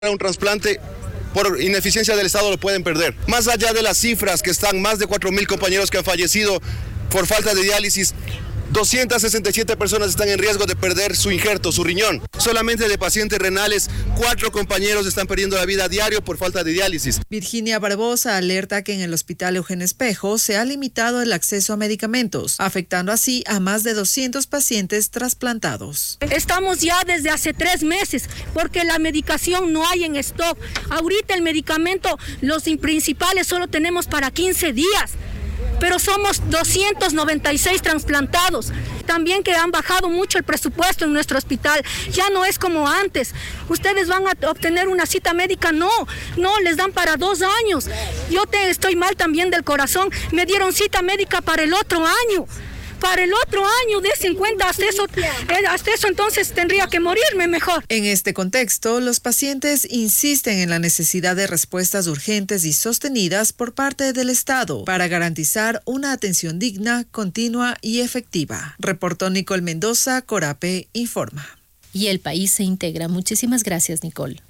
un trasplante por ineficiencia del Estado lo pueden perder. Más allá de las cifras que están, más de 4.000 compañeros que han fallecido por falta de diálisis, 267 personas están en riesgo de perder su injerto, su riñón. Solamente de pacientes renales, 4 compañeros están perdiendo la vida a diario por falta de diálisis. Virginia Barbosa alerta que en el Hospital Eugenio Espejo se ha limitado el acceso a medicamentos, afectando así a más de 200 pacientes trasplantados. Estamos ya desde hace 3 meses porque la medicación no hay en stock. Ahorita el medicamento, los principales solo tenemos para 15 días. Pero somos 296 trasplantados. También que han bajado mucho el presupuesto en nuestro hospital. Ya no es como antes. Ustedes van a obtener una cita médica, no, les dan para 2 años. Yo estoy mal también del corazón. Me dieron cita médica para el otro año. Para el otro año de 50, hasta eso entonces tendría que morirme mejor. En este contexto, los pacientes insisten en la necesidad de respuestas urgentes y sostenidas por parte del Estado para garantizar una atención digna, continua y efectiva. Reportó Nicole Mendoza, Corape informa. Y el país se integra. Muchísimas gracias, Nicole.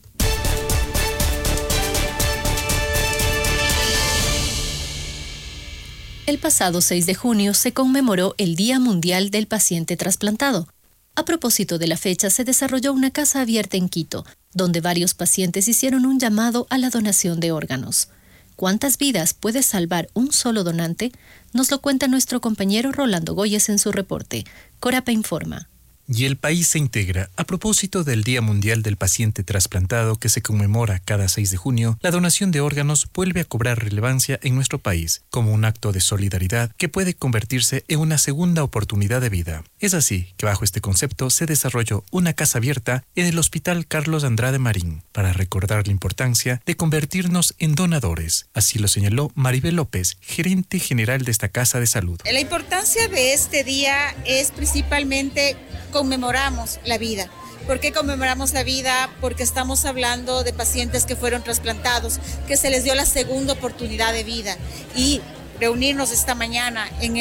El pasado 6 de junio se conmemoró el Día Mundial del Paciente Trasplantado. A propósito de la fecha, se desarrolló una casa abierta en Quito, donde varios pacientes hicieron un llamado a la donación de órganos. ¿Cuántas vidas puede salvar un solo donante? Nos lo cuenta nuestro compañero Rolando Goyes en su reporte. Corapa informa. Y el país se integra. A propósito del Día Mundial del Paciente Trasplantado que se conmemora cada 6 de junio, la donación de órganos vuelve a cobrar relevancia en nuestro país, como un acto de solidaridad que puede convertirse en una segunda oportunidad de vida. Es así que bajo este concepto se desarrolló una casa abierta en el Hospital Carlos Andrade Marín, para recordar la importancia de convertirnos en donadores. Así lo señaló Maribel López, gerente general de esta casa de salud. La importancia de este día es principalmente conmemoramos la vida. ¿Por qué conmemoramos la vida? Porque estamos hablando de pacientes que fueron trasplantados, que se les dio la segunda oportunidad de vida. Y reunirnos esta mañana en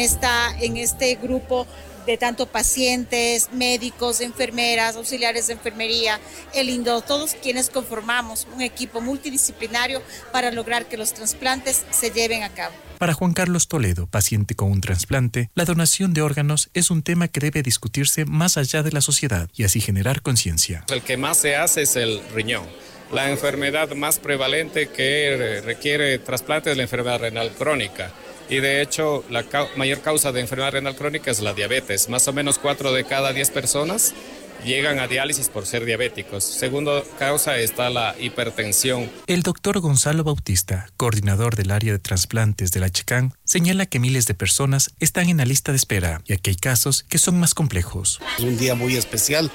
este grupo de tanto pacientes, médicos, enfermeras, auxiliares de enfermería, el INDO, todos quienes conformamos un equipo multidisciplinario para lograr que los trasplantes se lleven a cabo. Para Juan Carlos Toledo, paciente con un trasplante, la donación de órganos es un tema que debe discutirse más allá de la sociedad y así generar conciencia. El que más se hace es el riñón. La enfermedad más prevalente que requiere trasplante es la enfermedad renal crónica. Y de hecho, la mayor causa de enfermedad renal crónica es la diabetes. Más o menos 4 de cada 10 personas llegan a diálisis por ser diabéticos. Segunda causa está la hipertensión. El doctor Gonzalo Bautista, coordinador del área de trasplantes de la Checán, señala que miles de personas están en la lista de espera y que hay casos que son más complejos. Es un día muy especial.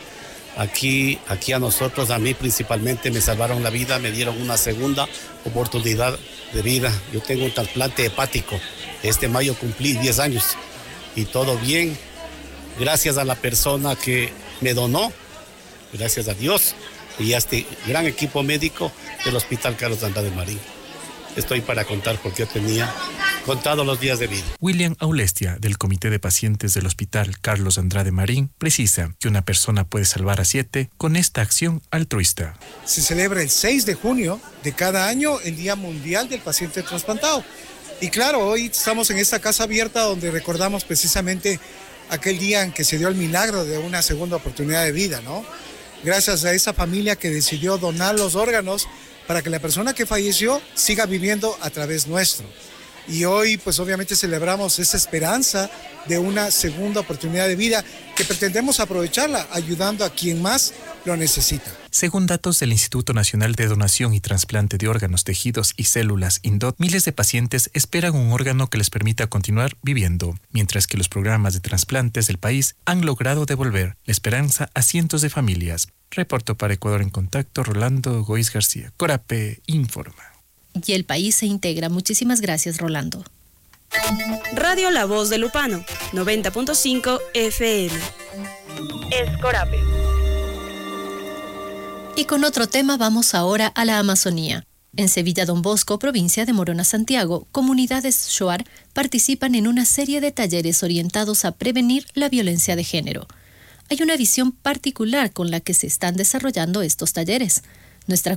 Aquí a nosotros, a mí principalmente, me salvaron la vida, me dieron una segunda oportunidad de vida. Yo tengo un trasplante hepático. Este mayo cumplí 10 años y todo bien. Gracias a la persona que me donó, gracias a Dios y a este gran equipo médico del Hospital Carlos Andrade Marín. Estoy para contar porque yo tenía contado los días de vida. William Aulestia, del Comité de Pacientes del Hospital Carlos Andrade Marín, precisa que una persona puede salvar a 7 con esta acción altruista. Se celebra el 6 de junio de cada año el Día Mundial del Paciente Trasplantado. Y claro, hoy estamos en esta casa abierta donde recordamos precisamente aquel día en que se dio el milagro de una segunda oportunidad de vida, ¿no? Gracias a esa familia que decidió donar los órganos para que la persona que falleció siga viviendo a través nuestro. Y hoy, pues obviamente celebramos esa esperanza de una segunda oportunidad de vida que pretendemos aprovecharla ayudando a quien más lo necesita. Según datos del Instituto Nacional de Donación y Trasplante de Órganos, Tejidos y Células, INDOT, miles de pacientes esperan un órgano que les permita continuar viviendo, mientras que los programas de trasplantes del país han logrado devolver la esperanza a cientos de familias. Reportó para Ecuador en Contacto, Rolando Goiz García. Corape informa. Y el país se integra. Muchísimas gracias, Rolando. Radio La Voz de Lupano, 90.5 FM. Es Corape. Y con otro tema vamos ahora a la Amazonía. En Sevilla Don Bosco, provincia de Morona, Santiago, comunidades Shuar participan en una serie de talleres orientados a prevenir la violencia de género. Hay una visión particular con la que se están desarrollando estos talleres. Nuestra